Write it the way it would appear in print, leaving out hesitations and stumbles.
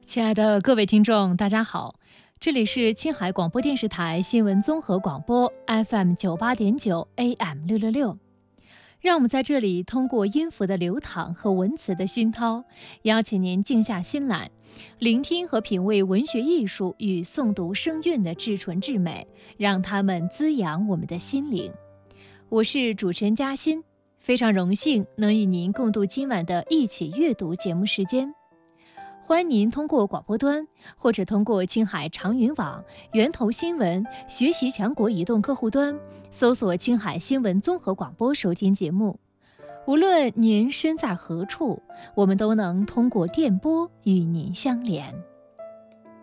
亲爱的各位听众，大家好，这里是青海广播电视台新闻综合广播 FM 98.9 AM 666。让我们在这里通过音符的流淌和文词的熏陶，邀请您静下心来，聆听和品味文学艺术与诵读声韵的至纯至美，让它们滋养我们的心灵。我是主持人嘉欣，非常荣幸能与您共度今晚的一起阅读节目时间。欢迎您通过广播端或者通过青海长云网、源头新闻、学习强国移动客户端搜索青海新闻综合广播收听节目。无论您身在何处，我们都能通过电波与您相连。